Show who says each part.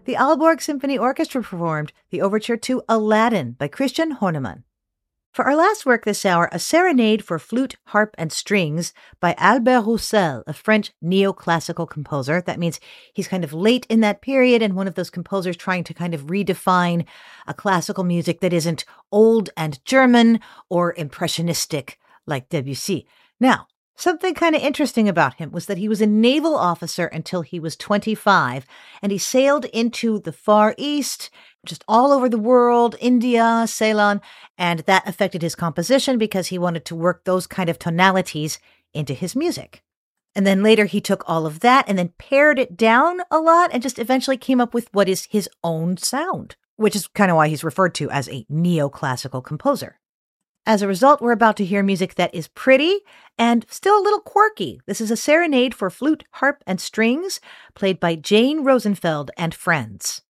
Speaker 1: the Aalborg Symphony Orchestra performed the overture to Aladdin by Christian Horneman. For our last work this hour, a serenade for flute, harp, and strings by Albert Roussel, a French neoclassical composer. That means he's kind of late in that period and one of those composers trying to kind of redefine a classical music that isn't old and German or impressionistic like Debussy. Now, something kind of interesting about him was that he was a naval officer until he was 25, and he sailed into the Far East, just all over the world, India, Ceylon, and that affected his composition because he wanted to work those kind of tonalities into his music. And then later he took all of that and then pared it down a lot and just eventually came up with what is his own sound, which is kind of why he's referred to as a neoclassical composer. As a result, we're about to hear music that is pretty and still a little quirky. This is a serenade for flute, harp, and strings played by Jane Rosenfeld and Friends.